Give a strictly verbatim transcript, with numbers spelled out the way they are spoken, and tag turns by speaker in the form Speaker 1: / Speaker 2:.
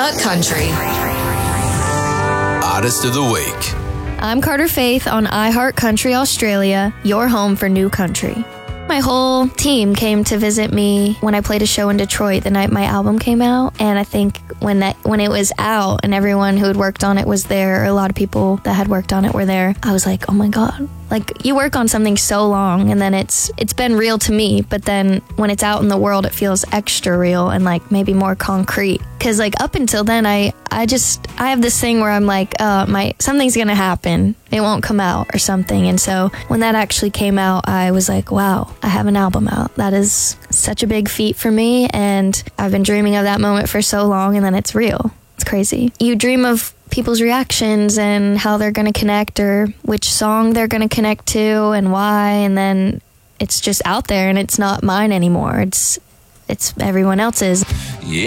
Speaker 1: iHeart Country.
Speaker 2: Artist of the Week.
Speaker 3: I'm Carter Faith on iHeart Country Australia, your home for new country. My whole team came to visit me when I played a show in Detroit the night my album came out, and I think when that when it was out and everyone who had worked on it was there, or a lot of people that had worked on it were there, I was like, oh my God. Like, you work on something so long, and then it's it's been real to me, but then when it's out in the world, it feels extra real and like maybe more concrete. Because like up until then, I, I just, I have this thing where I'm like, uh, my something's going to happen. It won't come out or something. And so when that actually came out, I was like, wow, I have an album out. That is such a big feat for me, and I've been dreaming of that moment for so long, and then it's real. It's crazy. You dream of people's reactions and how they're going to connect, or which song they're going to connect to and why, and then it's just out there and it's not mine anymore. It's it's everyone else's.
Speaker 2: Yeah.